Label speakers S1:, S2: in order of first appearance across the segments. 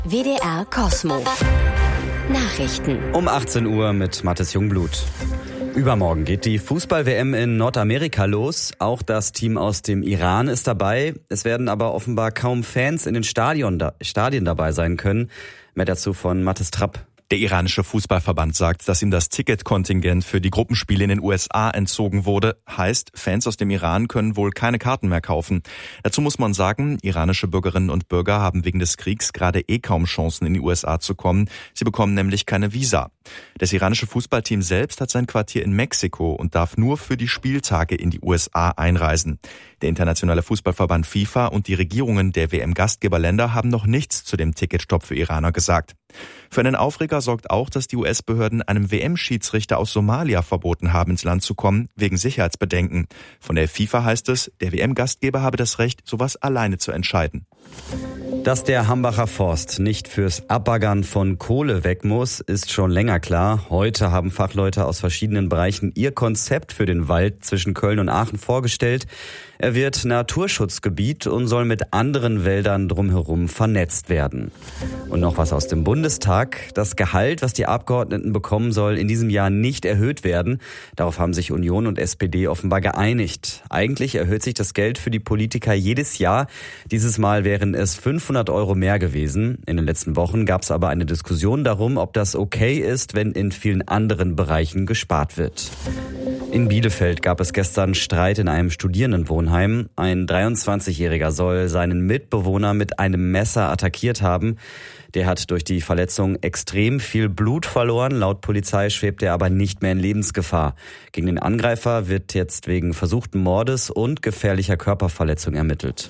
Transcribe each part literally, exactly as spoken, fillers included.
S1: W D R Kosmo. Nachrichten.
S2: Um achtzehn Uhr mit Mathis Jungblut. Übermorgen geht die Fußball-W M in Nordamerika los. Auch das Team aus dem Iran ist dabei. Es werden aber offenbar kaum Fans in den Stadion da- Stadien dabei sein können. Mehr dazu von Mathis Trapp.
S3: Der iranische Fußballverband sagt, dass ihm das Ticketkontingent für die Gruppenspiele in den U S A entzogen wurde. Heißt, Fans aus dem Iran können wohl keine Karten mehr kaufen. Dazu muss man sagen, iranische Bürgerinnen und Bürger haben wegen des Kriegs gerade eh kaum Chancen, in die U S A zu kommen. Sie bekommen nämlich keine Visa. Das iranische Fußballteam selbst hat sein Quartier in Mexiko und darf nur für die Spieltage in die U S A einreisen. Der internationale Fußballverband FIFA und die Regierungen der W M-Gastgeberländer haben noch nichts zu dem Ticketstopp für Iraner gesagt. Für einen Aufreger sorgt auch, dass die U S-Behörden einem W M-Schiedsrichter aus Somalia verboten haben, ins Land zu kommen, wegen Sicherheitsbedenken. Von der FIFA heißt es, der W M-Gastgeber habe das Recht, sowas alleine zu entscheiden.
S2: Dass der Hambacher Forst nicht fürs Abbaggern von Kohle weg muss, ist schon länger klar. Heute haben Fachleute aus verschiedenen Bereichen ihr Konzept für den Wald zwischen Köln und Aachen vorgestellt. Er wird Naturschutzgebiet und soll mit anderen Wäldern drumherum vernetzt werden. Und noch was aus dem Bundestag. Das Gehalt, was die Abgeordneten bekommen, soll in diesem Jahr nicht erhöht werden. Darauf haben sich Union und S P D offenbar geeinigt. Eigentlich erhöht sich das Geld für die Politiker jedes Jahr. Dieses Mal wären es fünfhundert Euro mehr gewesen. In den letzten Wochen gab es aber eine Diskussion darum, ob das okay ist, wenn in vielen anderen Bereichen gespart wird. In Bielefeld gab es gestern Streit in einem Studierendenwohnheim. Ein dreiundzwanzigjähriger soll seinen Mitbewohner mit einem Messer attackiert haben. Der hat durch die Verletzung extrem viel Blut verloren. Laut Polizei schwebt er aber nicht mehr in Lebensgefahr. Gegen den Angreifer wird jetzt wegen versuchten Mordes und gefährlicher Körperverletzung ermittelt.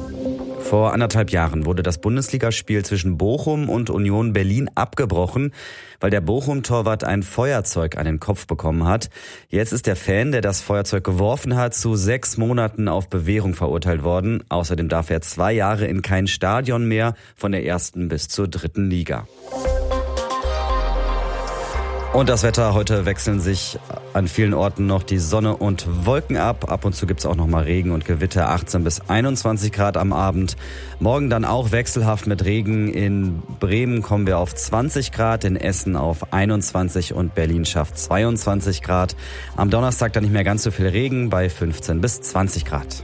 S2: Vor anderthalb Jahren wurde das Bundesligaspiel zwischen Bochum und Union Berlin abgebrochen, weil der Bochum-Torwart ein Feuerzeug an den Kopf bekommen hat. Jetzt ist der Fan, der das Feuerzeug geworfen hat, zu sechs Monaten auf Bewährung verurteilt worden. Außerdem darf er zwei Jahre in kein Stadion mehr, von der ersten bis zur dritten Liga. Und das Wetter, heute wechseln sich an vielen Orten noch die Sonne und Wolken ab. Ab und zu gibt es auch noch mal Regen und Gewitter, achtzehn bis einundzwanzig Grad am Abend. Morgen dann auch wechselhaft mit Regen. In Bremen kommen wir auf zwanzig Grad, in Essen auf einundzwanzig und Berlin schafft zweiundzwanzig Grad. Am Donnerstag dann nicht mehr ganz so viel Regen bei fünfzehn bis zwanzig Grad.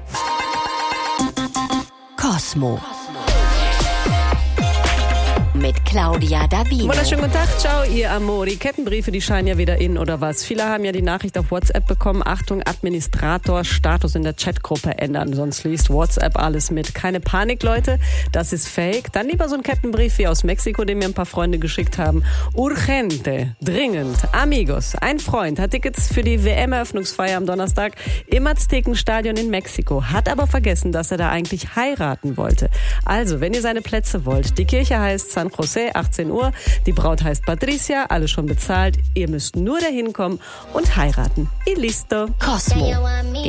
S1: Kosmo. Mit Claudia Davino.
S4: Wunderschönen guten Tag, ciao, ihr Amori. Kettenbriefe, die scheinen ja wieder in, oder was? Viele haben ja die Nachricht auf WhatsApp bekommen. Achtung, Administrator, Status in der Chatgruppe ändern. Sonst liest WhatsApp alles mit. Keine Panik, Leute, das ist fake. Dann lieber so ein Kettenbrief wie aus Mexiko, den mir ein paar Freunde geschickt haben. Urgente, dringend, amigos. Ein Freund hat Tickets für die W M-Eröffnungsfeier am Donnerstag im Aztekenstadion in Mexiko. Hat aber vergessen, dass er da eigentlich heiraten wollte. Also, wenn ihr seine Plätze wollt, die Kirche heißt San José, achtzehn Uhr. Die Braut heißt Patricia, alles schon bezahlt. Ihr müsst nur dahin kommen und heiraten. Y listo.
S1: Kosmo.